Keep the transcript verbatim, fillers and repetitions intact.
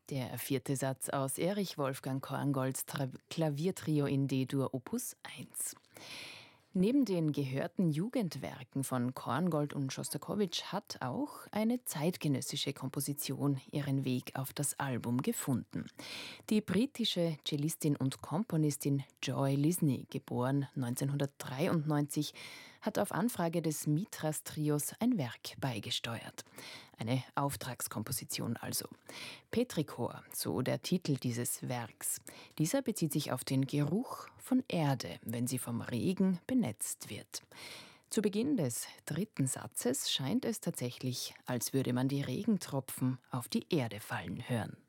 Der vierte Satz aus Erich Wolfgang Korngolds Tra- Klaviertrio in D-Dur Opus eins. Neben den gehörten Jugendwerken von Korngold und Schostakowitsch hat auch eine zeitgenössische Komposition ihren Weg auf das Album gefunden. Die britische Cellistin und Komponistin Joy Lisney, geboren neunzehnhundertdreiundneunzig, hat auf Anfrage des Mitras-Trios ein Werk beigesteuert. Eine Auftragskomposition also. Petrichor, so der Titel dieses Werks. Dieser bezieht sich auf den Geruch von Erde, wenn sie vom Regen benetzt wird. Zu Beginn des dritten Satzes scheint es tatsächlich, als würde man die Regentropfen auf die Erde fallen hören.